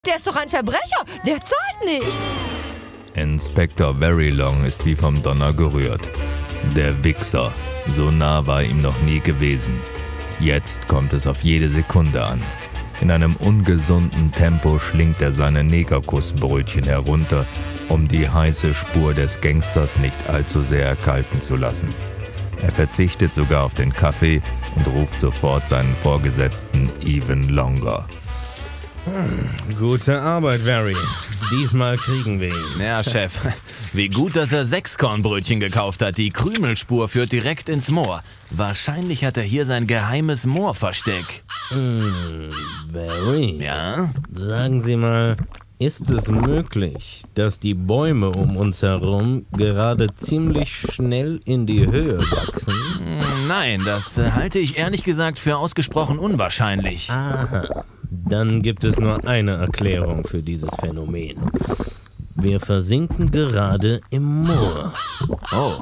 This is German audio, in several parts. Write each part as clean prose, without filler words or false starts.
Der ist doch ein Verbrecher. Der zahlt nicht. Inspektor Verylong ist wie vom Donner gerührt. Der Wichser. So nah war ihm noch nie gewesen. Jetzt kommt es auf jede Sekunde an. In einem ungesunden Tempo schlingt er seine Negerkussbrötchen herunter, um die heiße Spur des Gangsters nicht allzu sehr erkalten zu lassen. Er verzichtet sogar auf den Kaffee und ruft sofort seinen Vorgesetzten Even Longer. Gute Arbeit, Barry. Diesmal kriegen wir ihn. Ja, Chef. Wie gut, dass er 6 Kornbrötchen gekauft hat. Die Krümelspur führt direkt ins Moor. Wahrscheinlich hat er hier sein geheimes Moorversteck. Barry? Ja? Sagen Sie mal, ist es möglich, dass die Bäume um uns herum gerade ziemlich schnell in die Höhe wachsen? Nein, das halte ich ehrlich gesagt für ausgesprochen unwahrscheinlich. Aha. Dann gibt es nur eine Erklärung für dieses Phänomen. Wir versinken gerade im Moor. Oh.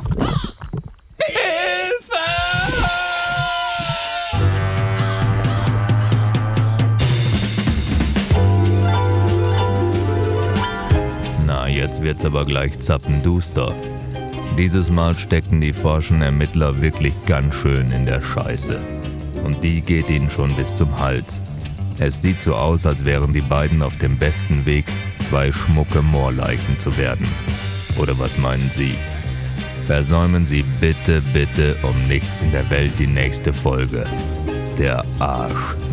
Na, jetzt wird's aber gleich zappenduster. Dieses Mal stecken die forschen Ermittler wirklich ganz schön in der Scheiße. Und die geht ihnen schon bis zum Hals. Es sieht so aus, als wären die beiden auf dem besten Weg, 2 schmucke Moorleichen zu werden. Oder was meinen Sie? Versäumen Sie bitte, bitte um nichts in der Welt die nächste Folge. Der Arsch